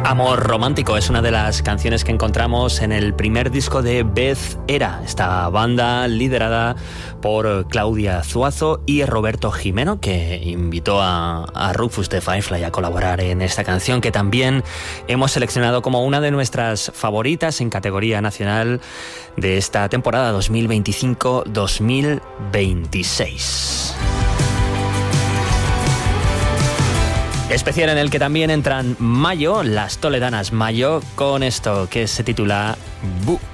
Amor romántico es una de las canciones que encontramos en el primer disco de Beth Era, esta banda liderada por Claudia Zuazo y Roberto Jimeno, que invitó a Rufus de Firefly a colaborar en esta canción, que también hemos seleccionado como una de nuestras favoritas en categoría nacional de esta temporada 2025-2026. Especial en el que también entran Mayo, las toledanas Mayo, con esto que se titula Bu.